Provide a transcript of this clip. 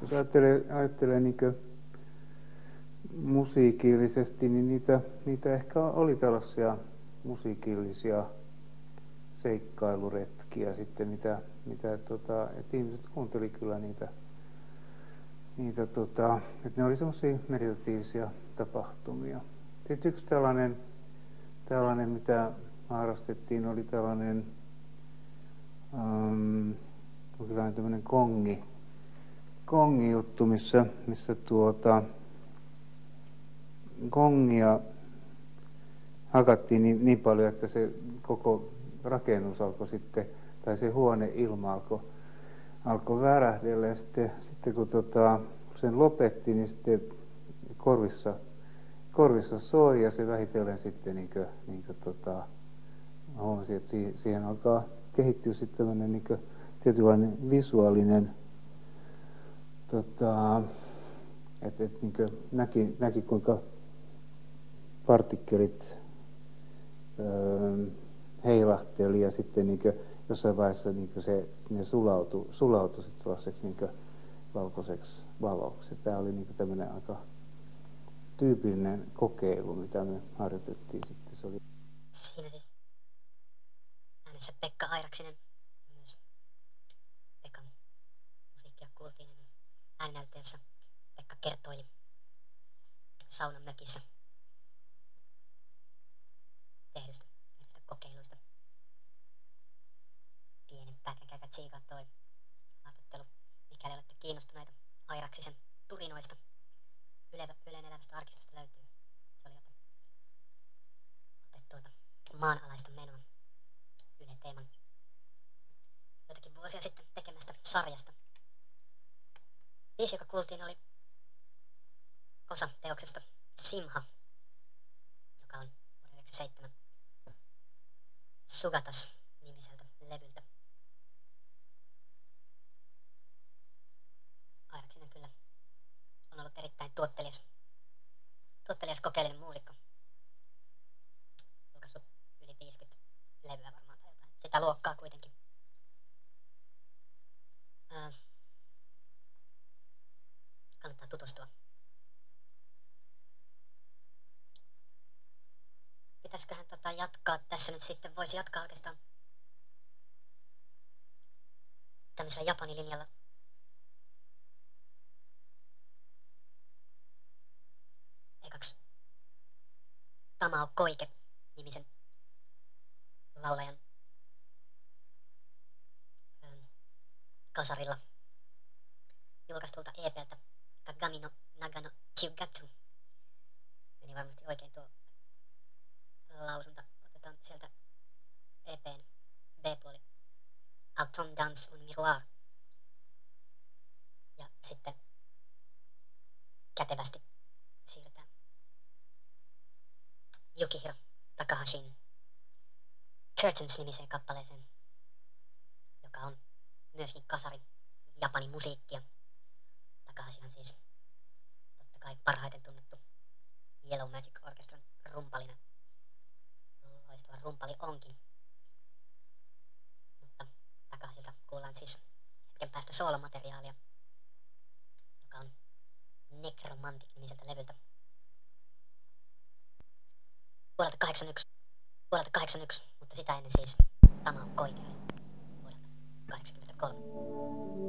jos ajattelee niin musiikillisesti, niin niitä ehkä oli tällaisia musiikillisia seikkailuretkiä sitten, että ihmiset kuunteli kyllä niitä että ne oli semmoisia meditatiivisia tapahtumia. Sitten yksi tällainen mitä harrastettiin, oli tällainen tämmöinen kongi-juttu, missä kongia hakattiin niin paljon, että se koko rakennus alkoi sitten, tai se huoneilma alkoi värähdellä, ja sitten kun sen lopetti, niin sitten korvissa soi, ja se vähitellen sitten huomasi, että siihen alkaa kehittyä sitten tämmöinen tietynlainen visuaalinen, että näki kuinka partikkelit heilahteli, ja sitten jossain vaiheessa ne sulautui sitten sellaiseksi valkoiseksi valoksi. Tämä oli tämmöinen aika tyypillinen kokeilu, mitä me harjoitettiin sitten. Se oli... Siinä siis äänessä Pekka Airaksinen, myös Pekan musiikkia kuultiin ääninäyttö, jossa Pekka kertoili saunan mökissä tehdystä kokeiluista. Pienen pätkän käykää tsiikaa toi haastattelu, mikäli olette kiinnostuneita Airaksisen turinoista. Ylen elävästä arkistosta löytyy. Se oli otettu maanalaista menoa Yle Teeman joitakin vuosia sitten tekemästä sarjasta. Biisi, joka kuultiin, oli osa teoksesta Simha, joka on vuoden 1997 Sugatas-nimiseltä levyltä. Airaksinen kyllä on ollut erittäin tuottelias kokeellinen muusikko. Julkaissut yli 50 levyä varmaan tai jotain. Sitä luokkaa kuitenkin. Kannattaa tutustua. Pitäisiköhän jatkaa tässä nyt sitten? Voisi jatkaa oikeastaan tämmöisellä japanilinjalla. Ekaksi Tamao Koike-nimisen laulajan kasarilla julkaistulta EP:ltä Kagami no Nagano Chiugatsu. Meni varmasti oikein tuo lausunta. Otetaan sieltä EP:n B-puoli Autumn Dance un Miroir. Ja sitten kätevästi siirrytään Yukihiro Takahashin Curtains-nimiseen kappaleeseen, joka on myöskin kasari Japanin musiikkia. Takahashi on siis totta kai parhaiten tunnettu Yellow Magic Orchestran rumpalina. Loistava rumpali onkin. Mutta Takahashilta kuullaan siis hetken päästä soolomateriaalia, joka on Necromantic-nimiseltä levyltä. Vuodelta 81, mutta sitä ennen siis Tamao Koike vuodelta 83.